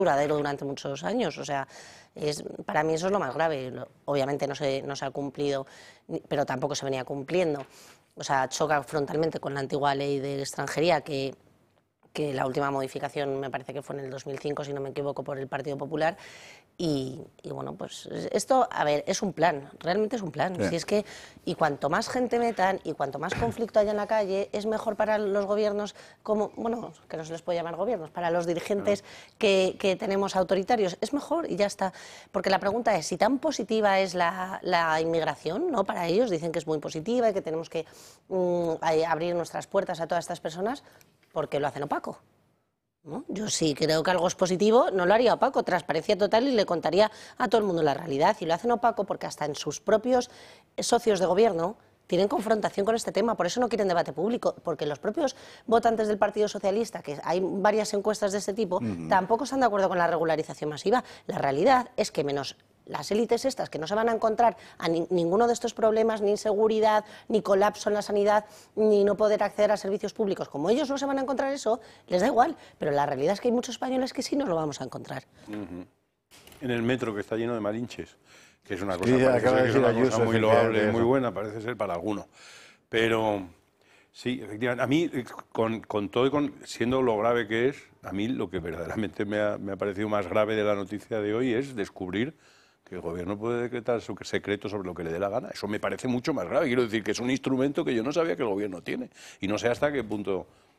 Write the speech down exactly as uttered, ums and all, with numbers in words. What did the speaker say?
duradero durante muchos años. O sea, es, para mí eso es lo más grave. Obviamente no se, no se ha cumplido, pero tampoco se venía cumpliendo. O sea, choca frontalmente con la antigua ley de extranjería, que, que la última modificación me parece que fue en el dos mil cinco, si no me equivoco, por el Partido Popular. Y, y bueno, pues esto, a ver, es un plan, realmente es un plan. Sí. Si es que, y cuanto más gente metan y cuanto más conflicto haya en la calle, es mejor para los gobiernos, como, bueno, que no se les puede llamar gobiernos, para los dirigentes que, que tenemos autoritarios, es mejor y ya está. Porque la pregunta es, si tan positiva es la, la inmigración, ¿no? Para ellos dicen que es muy positiva y que tenemos que mm, abrir nuestras puertas a todas estas personas, ¿por qué lo hacen opaco? ¿No? Yo sí creo que algo es positivo, no lo haría opaco, transparencia total, y le contaría a todo el mundo la realidad. Y lo hacen opaco porque hasta en sus propios socios de gobierno tienen confrontación con este tema, por eso no quieren debate público, porque los propios votantes del Partido Socialista, que hay varias encuestas de este tipo, uh-huh. tampoco están de acuerdo con la regularización masiva. La realidad es que menos las élites estas, que no se van a encontrar a ni, ninguno de estos problemas, ni inseguridad, ni colapso en la sanidad, ni no poder acceder a servicios públicos, como ellos no se van a encontrar eso, les da igual. Pero la realidad es que hay muchos españoles que sí nos lo vamos a encontrar. Uh-huh. En el metro, que está lleno de malinches, que es una cosa, sí, parece ser que es una Ayuso, cosa muy loable y muy buena, parece ser para alguno. Pero sí, efectivamente, a mí, con, con todo y con, siendo lo grave que es, a mí lo que verdaderamente me ha, me ha parecido más grave de la noticia de hoy es descubrir que el gobierno puede decretar su secreto sobre lo que le dé la gana. Eso me parece mucho más grave. Quiero decir que es un instrumento que yo no sabía que el gobierno tiene. Y no sé hasta qué punto